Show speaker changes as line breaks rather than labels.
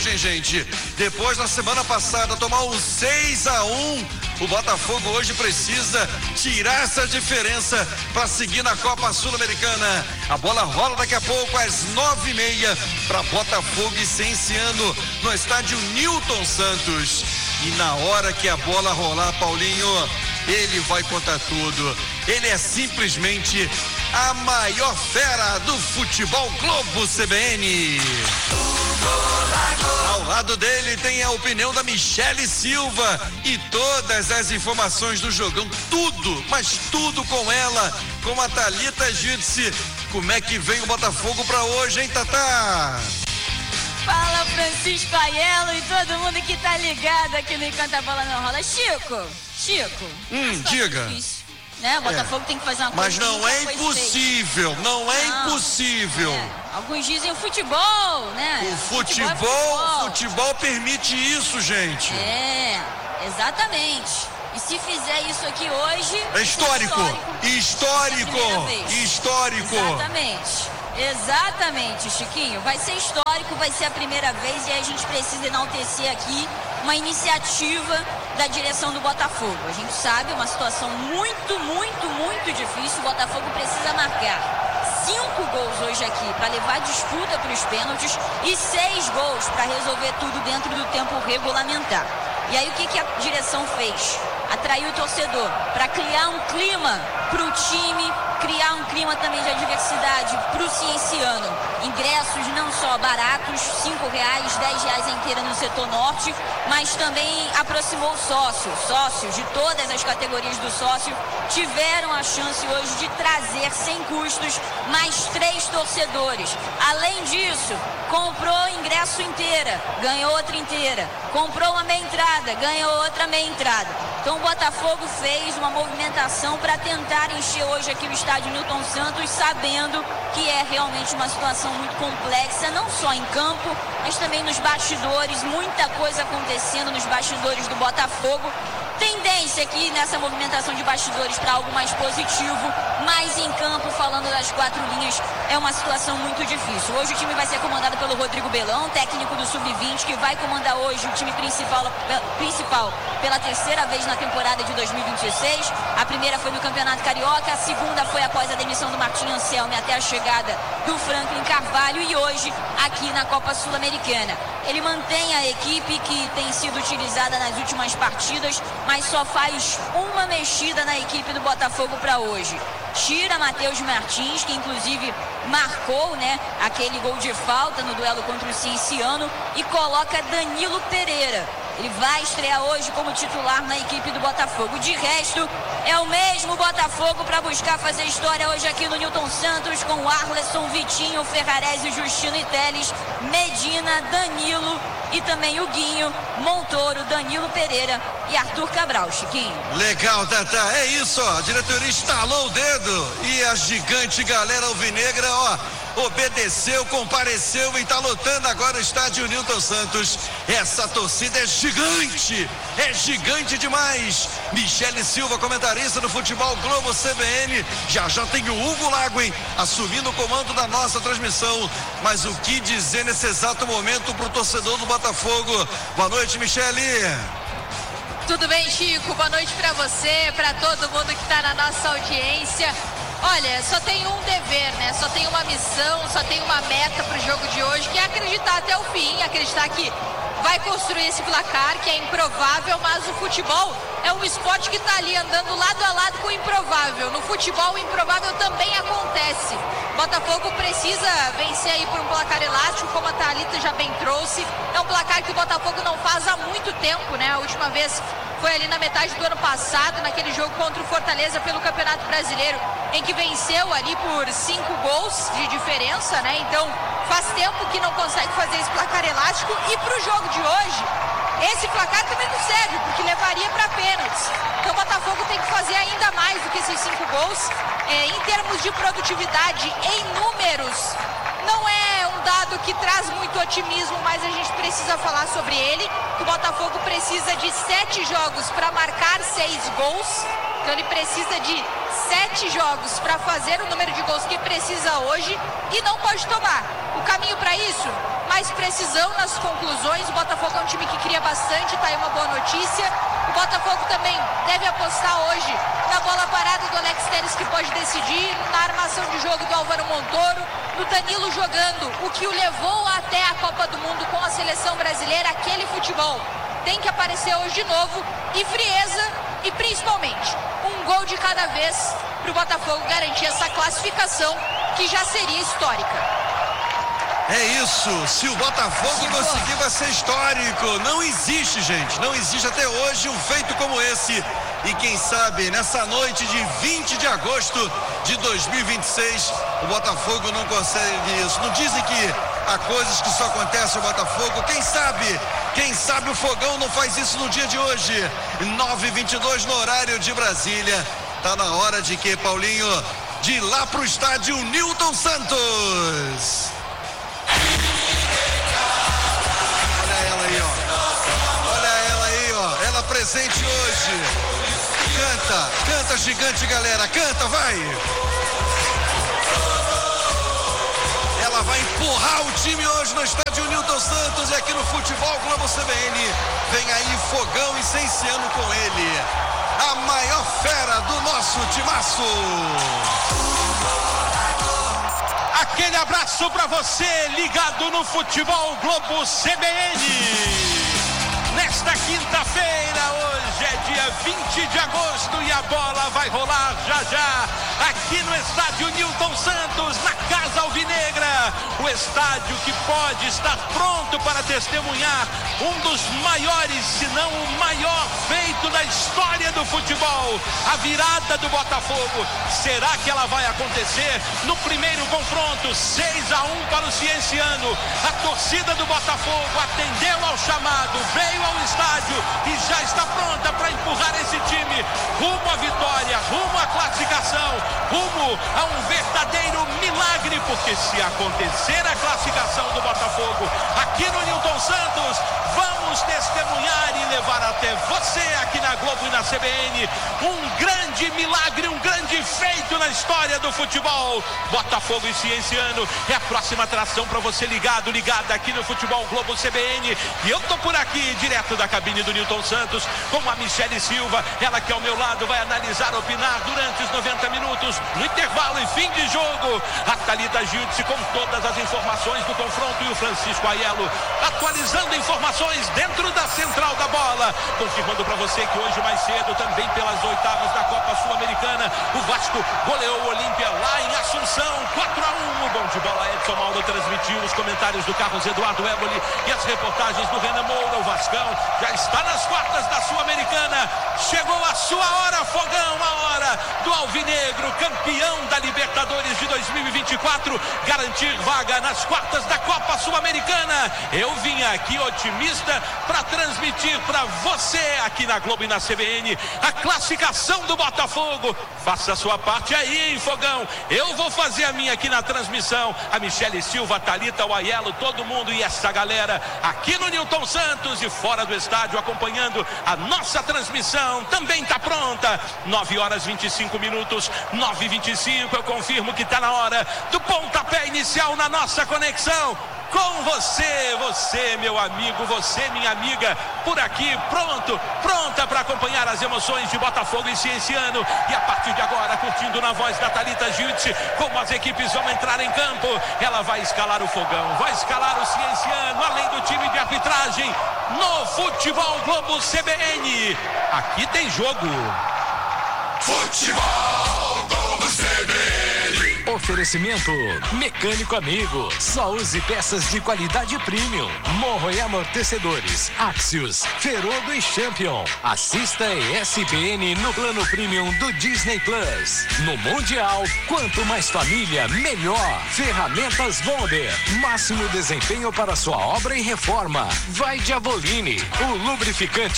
hoje, hein, gente? Depois, na semana passada, tomar um 6-1, o Botafogo hoje precisa tirar essa diferença para seguir na Copa Sul-Americana. A bola rola daqui a pouco às 9h30 para Botafogo e Cienciano no estádio Newton Santos. E na hora que a bola rolar, Paulinho, ele vai contar tudo. Ele é simplesmente a maior fera do futebol Globo CBN. Ao lado dele tem a opinião da Michele Silva e todas as informações do jogão, tudo, mas tudo com ela, com a Thalita Giudice. Como é que vem o Botafogo pra hoje, hein, Tatá?
Fala, Francisco Aiello e todo mundo que tá ligado aqui no Enquanto a Bola Não Rola. Chico,
diga.
Difícil, né? O Botafogo tem que fazer uma coisa.
Mas não é impossível, não é impossível.
Alguns dizem o futebol, né?
O futebol permite isso, gente.
Exatamente. E se fizer isso aqui hoje...
É histórico.
Exatamente, Chiquinho. Vai ser histórico, vai ser a primeira vez e a gente precisa enaltecer aqui uma iniciativa da direção do Botafogo. A gente sabe, uma situação muito, muito, muito difícil. O Botafogo precisa marcar 5 gols hoje aqui para levar disputa para os pênaltis e 6 gols para resolver tudo dentro do tempo regulamentar. E aí o que a direção fez? Atraiu o torcedor para criar um clima para o time, criar um clima também de adversidade para o Cienciano. Ingressos não só baratos, R$5, R$10 a inteira no setor norte, mas também aproximou o sócio. Sócios de todas as categorias do sócio tiveram a chance hoje de trazer sem custos mais 3 torcedores. Além disso, comprou ingresso inteira, ganhou outra inteira. Comprou uma meia entrada, ganhou outra meia entrada. Então o Botafogo fez uma movimentação para tentar encher hoje aqui o estádio Newton Santos, sabendo que é realmente uma situação muito complexa, não só em campo, mas também nos bastidores, muita coisa acontecendo nos bastidores do Botafogo. Tendência aqui nessa movimentação de bastidores para algo mais positivo, mas em campo, falando das 4 linhas, é uma situação muito difícil. Hoje o time vai ser comandado pelo Rodrigo Belão, técnico do Sub-20, que vai comandar hoje o time principal pela 3ª vez na temporada de 2026. A primeira foi no Campeonato Carioca, a segunda foi após a demissão do Martim Anselmi até a chegada do Franklin Carvalho e hoje aqui na Copa Sul-Americana. Ele mantém a equipe que tem sido utilizada nas últimas partidas, mas só faz uma mexida na equipe do Botafogo para hoje. Tira Matheus Martins, que inclusive marcou, né, aquele gol de falta no duelo contra o Cienciano, e coloca Danilo Pereira. Ele vai estrear hoje como titular na equipe do Botafogo. De resto, é o mesmo Botafogo para buscar fazer história hoje aqui no Newton Santos, com o Arleson, Vitinho, Ferrarese, Justino e Teles, Medina, Danilo e também o Guinho, Montoro, Danilo Pereira e Arthur Cabral. Chiquinho.
Legal, Tatá. É isso, ó. A diretoria estalou o dedo e a gigante galera alvinegra, ó, obedeceu, compareceu e tá lotando agora o estádio Newton Santos. Essa torcida é gigante demais. Michele Silva, comentarista do Futebol Globo CBN. Já tem o Hugo Lago, hein, assumindo o comando da nossa transmissão. Mas o que dizer nesse exato momento pro torcedor do Botafogo? Boa noite, Michele.
Tudo bem, Chico? Boa noite para você, para todo mundo que está na nossa audiência. Olha, só tem um dever, né? Só tem uma missão, só tem uma meta pro jogo de hoje, que é acreditar até o fim, acreditar que vai construir esse placar, que é improvável, mas o futebol é um esporte que está ali andando lado a lado com o improvável. No futebol, o improvável também acontece. Botafogo precisa vencer aí por um placar elástico, como a Thalita já bem trouxe. É um placar que o Botafogo não faz há muito tempo, né? A última vez foi ali na metade do ano passado, naquele jogo contra o Fortaleza pelo Campeonato Brasileiro, em que venceu ali por 5 gols de diferença, né? Então, faz tempo que não consegue fazer esse placar elástico. E pro jogo de hoje, esse placar também não serve, porque levaria para pênaltis. Então o Botafogo tem que fazer ainda mais do que esses 5 gols. Em termos de produtividade, em números, não é um dado que traz muito otimismo, mas a gente precisa falar sobre ele. O Botafogo precisa de 7 jogos para marcar 6 gols. Então ele precisa de 7 jogos para fazer o número de gols que precisa hoje e não pode tomar. O caminho para isso mais precisão nas conclusões. O Botafogo é um time que cria bastante, tá aí uma boa notícia. O Botafogo também deve apostar hoje na bola parada do Alex Telles, que pode decidir, na armação de jogo do Álvaro Montoro, no Danilo jogando o que o levou até a Copa do Mundo com a seleção brasileira, aquele futebol. Tem que aparecer hoje de novo, e frieza, e principalmente um gol de cada vez para o Botafogo garantir essa classificação que já seria histórica.
É isso, se o Botafogo conseguir, vai ser histórico. Não existe, gente, não existe até hoje um feito como esse. E quem sabe, nessa noite de 20 de agosto de 2026, o Botafogo não consegue isso. Não dizem que há coisas que só acontecem no Botafogo. Quem sabe o Fogão não faz isso no dia de hoje. 9h22 no horário de Brasília. Tá na hora de que, Paulinho? De ir lá pro estádio Newton Santos. Olha ela aí, ó. Ela presente hoje. Canta gigante, galera. Canta, vai. Ela vai empurrar o time hoje no estádio Newton Santos e aqui no Futebol Globo CBN. Vem aí Fogão licenciando com ele. A maior fera do nosso timaço.
Aquele abraço pra você ligado no Futebol Globo CBN. Nesta quinta-feira, hoje é dia 20 de agosto e a bola vai rolar já aqui no estádio Newton Santos, na Casa Alvinegra. O estádio que pode estar pronto para testemunhar um dos maiores, se não o maior feito da história do futebol. A virada do Botafogo. Será que ela vai acontecer no primeiro confronto? 6-1 para o Cienciano. A torcida do Botafogo atendeu ao chamado, veio ao estádio e já está pronta para empurrar esse time rumo à vitória, rumo à classificação, rumo a um verdadeiro milagre, porque se acontecer a classificação do Botafogo aqui no Newton Santos, vamos testemunhar e levar até você aqui na Globo e na CBN um grande milagre, um grande feito na história do futebol. Botafogo e Cienciano é a próxima atração para você ligada aqui no Futebol Globo CBN. E eu tô por aqui, direto da cabine do Newton Santos, com a Michele Silva, ela que ao meu lado vai analisar, opinar durante os 90 minutos, no intervalo e fim de jogo. A Thalita Giltz com todas as informações do confronto e o Francisco Aiello atualizando informações dentro da central da bola, confirmando para você que hoje mais cedo, também pelas oitavas da Copa Sul-Americana, o Vasco goleou o Olímpia lá em Assunção, 4-1. O bom de bola Edson Mauro transmitiu os comentários do Carlos Eduardo Éboli e as reportagens do Renan Moura. O Vascão já está nas quartas da Sul-Americana. Chegou a sua hora, Fogão, a hora do Alvinegro, campeão da Libertadores de 2024, garantir vaga nas quartas da Copa Sul-Americana. Eu vim aqui otimista para transmitir para você aqui na Globo e na CBN a classificação do Botafogo. Faça a sua parte aí, hein, Fogão? Eu vou fazer a minha aqui na transmissão. A Michele Silva, a Thalita, o Aiello, todo mundo e essa galera aqui no Newton Santos e fora do estádio acompanhando a nossa transmissão. Também está pronta. 9h25, 9h25. Eu confirmo que está na hora do pontapé inicial na nossa conexão. Com você meu amigo, você minha amiga, por aqui, pronta para acompanhar as emoções de Botafogo e Cienciano. E a partir de agora, curtindo na voz da Thalita Giltz, como as equipes vão entrar em campo, ela vai escalar o Fogão, vai escalar o Cienciano, além do time de arbitragem, no Futebol Globo CBN. Aqui tem jogo.
Futebol Globo CBN.
Oferecimento Mecânico Amigo. Só use peças de qualidade premium. Morro e amortecedores. Axios, Ferodo e Champion. Assista ESPN no plano premium do Disney Plus. No Mundial, quanto mais família, melhor. Ferramentas Bonder. Máximo desempenho para sua obra e reforma. Vai de Avolini, o lubrificante